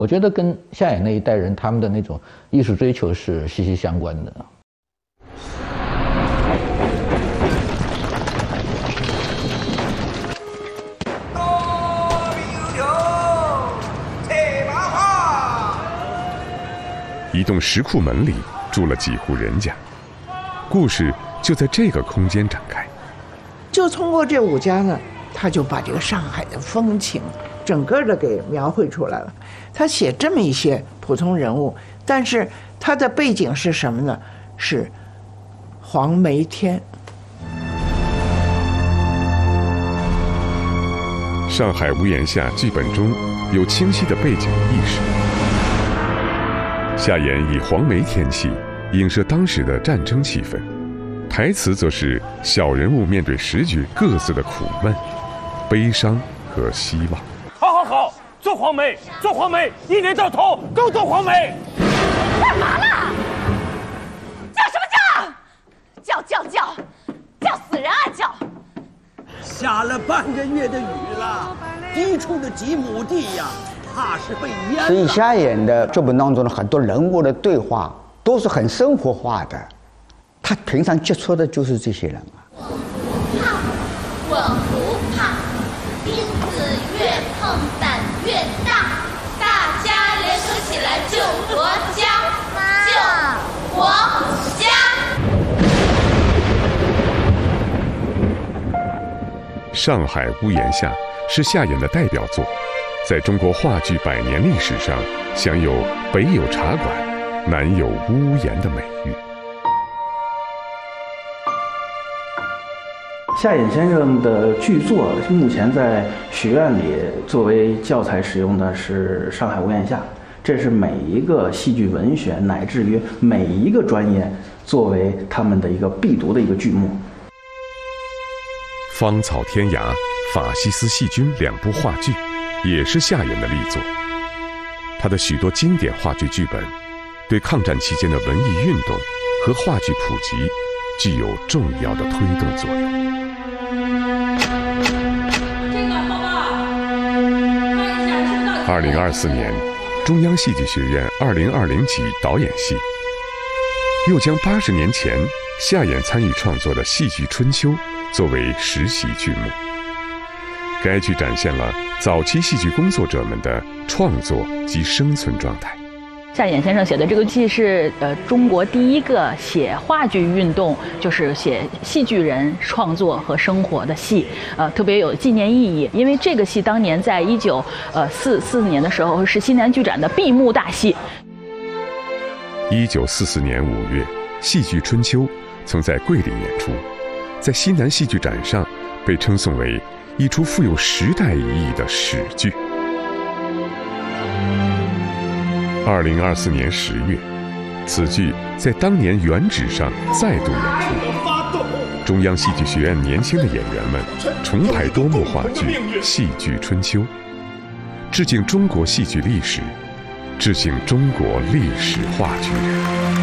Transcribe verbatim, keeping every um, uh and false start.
我觉得跟夏衍那一代人他们的那种艺术追求是息息相关的。 一栋石库门里住了几户人家，故事就在这个空间展开。 就通过这五家呢，他就把这个上海的风情整个的给描绘出来了。他写这么一些普通人物，但是他的背景是什么呢？是黄梅天。 上海屋檐下剧本中有清晰的背景意识。夏衍以黄梅天气映射当时的战争气氛，台词则是小人物面对时局各自的苦闷、悲伤和希望。 好好好，做黄梅，做黄梅，一年到头都做黄梅。 干嘛呢？叫什么叫？叫叫叫，叫死人啊叫！ 下了半个月的雨了，低处的几亩地呀，怕是被淹了。 所以夏衍的作品当中的很多人物的对话都是很生活化的，他平常接触的就是这些人啊。 我不怕，我不怕，钉子越碰胆越大，大家联合起来救国家，救国家。 上海屋檐下是夏衍的代表作，在中国话剧百年历史上享有北有茶馆，南有屋檐的美誉。 夏衍先生的剧作目前在学院里作为教材使用的是《上海屋檐下》，这是每一个戏剧文学乃至于每一个专业作为他们的一个必读的一个剧目。 芳草天涯、法西斯细菌两部话剧也是夏衍的力作。他的许多经典话剧剧本对抗战期间的文艺运动和话剧普及具有重要的推动作用。二零二四年，中央戏剧学院二零二零级导演系又将八十年前夏衍参与创作的《戏剧春秋》作为实习剧目。该剧展现了早期戏剧工作者们的创作及生存状态。 夏衍先生写的这个戏是呃中国第一个写话剧运动，就是写戏剧人创作和生活的戏，呃特别有纪念意义。因为这个戏当年在一九呃四四年的时候是西南剧展的闭幕大戏。 一九四四年五月，《戏剧春秋》曾在桂林演出，在西南戏剧展上被称颂为一出富有时代意义的史剧。二零二四年十月，此剧在当年原址上再度演出。中央戏剧学院年轻的演员们重排多幕话剧《戏剧春秋》，致敬中国戏剧历史，致敬中国历史话剧人。